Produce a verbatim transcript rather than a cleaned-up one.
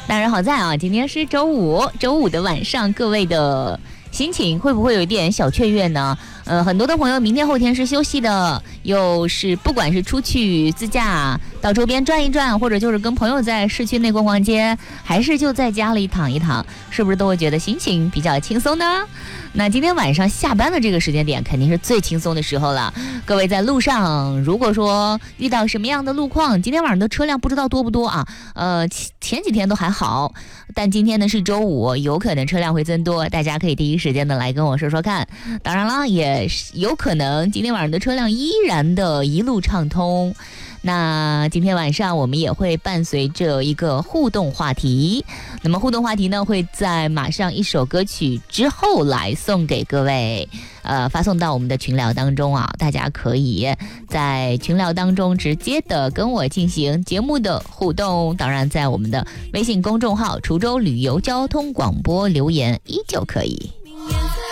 当然好在啊，今天是周五，周五的晚上，各位的心情会不会有一点小雀跃呢？呃，很多的朋友明天后天是休息的，又是不管是出去自驾到周边转一转，或者就是跟朋友在市区内逛逛街，还是就在家里躺一躺，是不是都会觉得心情比较轻松呢？那今天晚上下班的这个时间点肯定是最轻松的时候了。各位在路上，如果说遇到什么样的路况，今天晚上的车辆不知道多不多啊？呃，前几天都还好，但今天呢是周五，有可能车辆会增多，大家可以第一时间的来跟我说说看。当然了，也有可能今天晚上的车辆依然的一路畅通。那今天晚上我们也会伴随着一个互动话题，那么互动话题呢会在马上一首歌曲之后来送给各位，呃，发送到我们的群聊当中啊，大家可以在群聊当中直接的跟我进行节目的互动，当然在我们的微信公众号滁州旅游交通广播留言依旧可以。